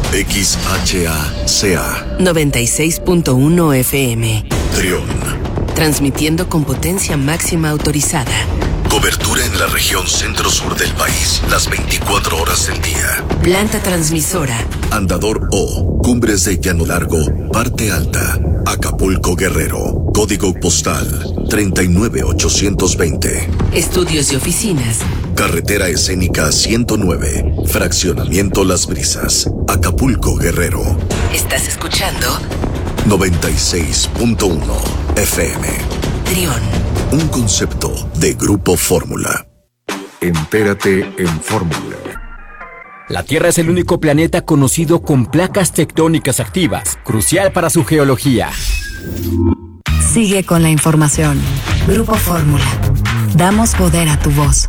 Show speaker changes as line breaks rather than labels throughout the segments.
XHACA
96.1 FM.
Trión.
Transmitiendo con potencia máxima autorizada.
Cobertura en la región centro-sur del país, las 24 horas del día.
Planta transmisora.
Andador O, Cumbres de Llano Largo, Parte Alta, Acapulco, Guerrero. Código postal 39820.
Estudios y oficinas.
Carretera escénica 109, Fraccionamiento Las Brisas, Acapulco, Guerrero.
Estás escuchando
96.1 FM.
Trión.
Un concepto de Grupo Fórmula.
Entérate en Fórmula.
La Tierra es el único planeta conocido con placas tectónicas activas, crucial para su geología.
Sigue con la información. Grupo Fórmula. Damos poder a tu voz.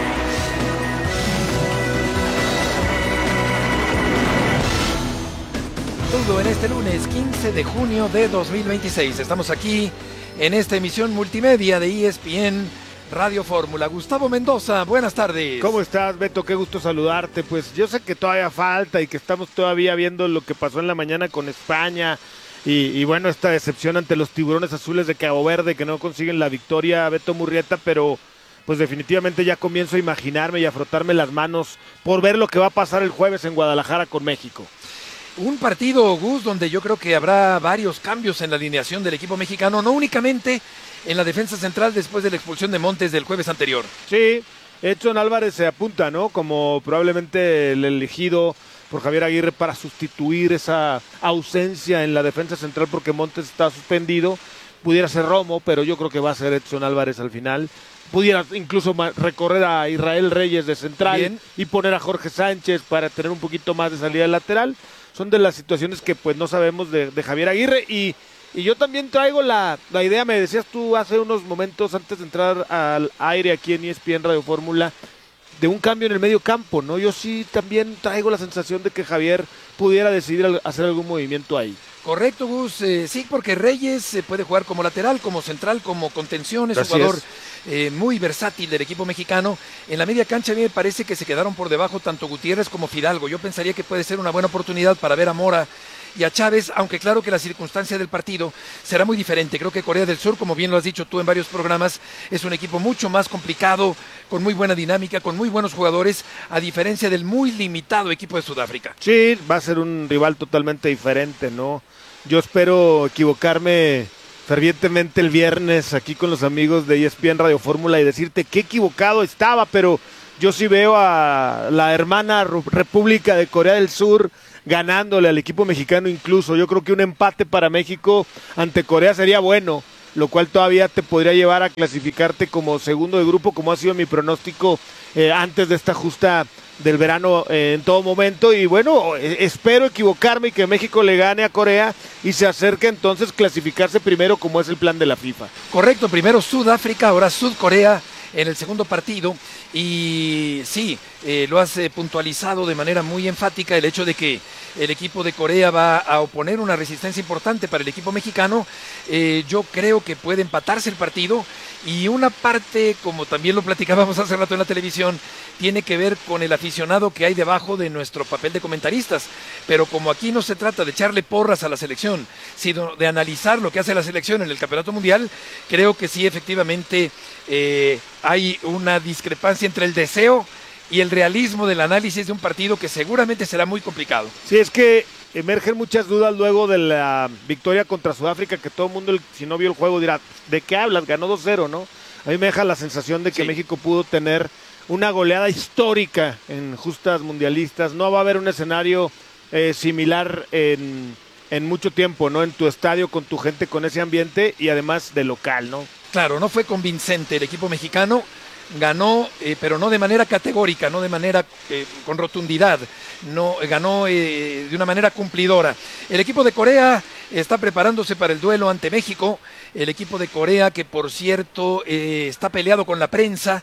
Todo en este lunes 15 de junio de 2026. Estamos aquí en esta emisión multimedia de ESPN Radio Fórmula. Gustavo Mendoza, buenas tardes.
¿Cómo estás, Beto? Qué gusto saludarte. Pues yo sé que todavía falta y que estamos todavía viendo lo que pasó en la mañana con España y bueno, esta decepción ante los Tiburones Azules de Cabo Verde que no consiguen la victoria, Beto Murrieta, pero pues definitivamente ya comienzo a imaginarme y a frotarme las manos por ver lo que va a pasar el jueves en Guadalajara con México.
Un partido, Gus, donde yo creo que habrá varios cambios en la alineación del equipo mexicano, no únicamente en la defensa central después de la expulsión de Montes del jueves anterior.
Sí, Edson Álvarez se apunta, ¿no? Como probablemente el elegido por Javier Aguirre para sustituir esa ausencia en la defensa central porque Montes está suspendido. Pudiera ser Romo, pero yo creo que va a ser Edson Álvarez al final. Pudiera incluso recorrer a Israel Reyes de central. Bien. Y poner a Jorge Sánchez para tener un poquito más de salida lateral. Son de las situaciones que pues no sabemos de Javier Aguirre y yo también traigo la idea, me decías tú hace unos momentos antes de entrar al aire aquí en ESPN Radio Fórmula, de un cambio en el medio campo, ¿no? Yo sí también traigo la sensación de que Javier pudiera decidir hacer algún movimiento ahí.
Correcto, Gus, sí, porque Reyes puede jugar como lateral, como central, como contención, es un jugador muy versátil del equipo mexicano. En la media cancha a mí me parece que se quedaron por debajo tanto Gutiérrez como Fidalgo. Yo pensaría que puede ser una buena oportunidad para ver a Mora y a Chávez, aunque claro que la circunstancia del partido será muy diferente. Creo que Corea del Sur, como bien lo has dicho tú en varios programas, es un equipo mucho más complicado, con muy buena dinámica, con muy buenos jugadores, a diferencia del muy limitado equipo de Sudáfrica.
Sí, va a ser un rival totalmente diferente, ¿no? Yo espero equivocarme fervientemente el viernes aquí con los amigos de ESPN Radio Fórmula y decirte qué equivocado estaba, pero yo sí veo a la hermana República de Corea del Sur ganándole al equipo mexicano incluso. Yo creo que un empate para México ante Corea sería bueno, lo cual todavía te podría llevar a clasificarte como segundo de grupo, como ha sido mi pronóstico antes de esta justa del verano en todo momento. Y bueno, espero equivocarme y que México le gane a Corea y se acerque entonces clasificarse primero como es el plan de la FIFA.
Correcto, primero Sudáfrica, ahora Sudcorea en el segundo partido. Y sí, lo has puntualizado de manera muy enfática el hecho de que el equipo de Corea va a oponer una resistencia importante para el equipo mexicano. Yo creo que puede empatarse el partido y una parte, como también lo platicábamos hace rato en la televisión, tiene que ver con el aficionado que hay debajo de nuestro papel de comentaristas. Pero como aquí no se trata de echarle porras a la selección, sino de analizar lo que hace la selección en el Campeonato Mundial, creo que sí, efectivamente, hay una discrepancia entre el deseo y el realismo del análisis de un partido que seguramente será muy complicado.
Sí, es que emergen muchas dudas luego de la victoria contra Sudáfrica, que todo el mundo, si no vio el juego, dirá, ¿de qué hablas? Ganó 2-0, ¿no? A mí me deja la sensación de que sí, México pudo tener una goleada histórica en justas mundialistas. No va a haber un escenario similar en mucho tiempo, ¿no? En tu estadio, con tu gente, con ese ambiente y además de local, ¿no?
Claro, no fue convincente el equipo mexicano. Ganó, pero no de manera categórica, no de manera con rotundidad, no ganó de una manera cumplidora. El equipo de Corea está preparándose para el duelo ante México. El equipo de Corea, que por cierto está peleado con la prensa,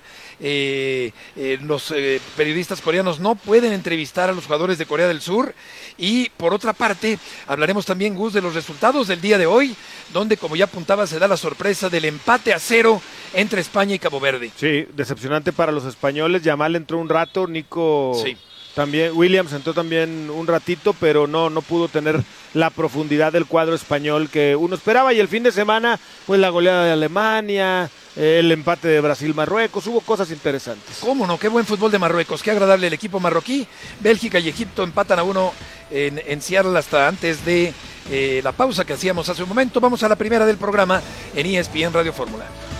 los periodistas coreanos no pueden entrevistar a los jugadores de Corea del Sur. Y por otra parte, hablaremos también, Gus, de los resultados del día de hoy, donde, como ya apuntaba, se da la sorpresa del empate a 0 entre España y Cabo Verde.
Sí, decepcionante para los españoles. Yamal entró un rato, Nico También Williams entró también un ratito, pero no pudo tener la profundidad del cuadro español que uno esperaba. Y el fin de semana, pues la goleada de Alemania, el empate de Brasil-Marruecos, hubo cosas interesantes.
¿Cómo no? Qué buen fútbol de Marruecos, qué agradable el equipo marroquí. Bélgica y Egipto empatan a 1 en Seattle hasta antes de la pausa que hacíamos hace un momento. Vamos a la primera del programa en ESPN Radio Fórmula.